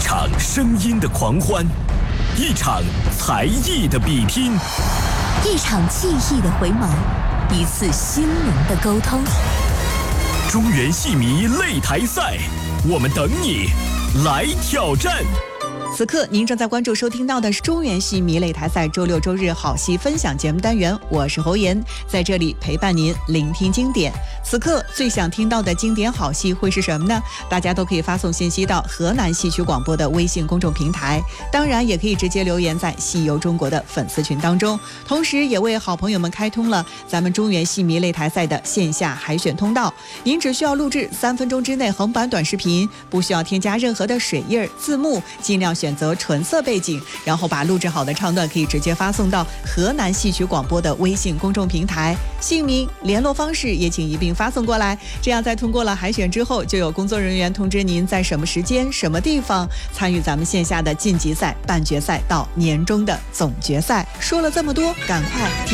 场声音的狂欢，一场才艺的比拼， 一场记忆的回眸，一次心灵的沟通。 中原戏迷擂台赛，我们等你来挑战。 此刻您正在关注收听到的是中原戏迷擂台赛周六周日好戏分享节目单元，我是侯妍，在这里陪伴您聆听经典。此刻最想听到的经典好戏会是什么呢？大家都可以发送信息到河南戏曲广播的微信公众平台，当然也可以直接留言在戏游中国的粉丝群当中，同时也为好朋友们开通了咱们中原戏迷擂台赛的线下海选通道。您只需要录制3分钟之内横版短视频，不需要添加任何的水印字幕，尽量选择纯色背景，然后把录制好的唱段可以直接发送到河南戏曲广播的微信公众平台，姓名联络方式也请一并发送过来，这样在通过了海选之后，就有工作人员通知您在什么时间什么地方参与咱们线下的晋级赛、半决赛到年终的总决赛。说了这么多，赶快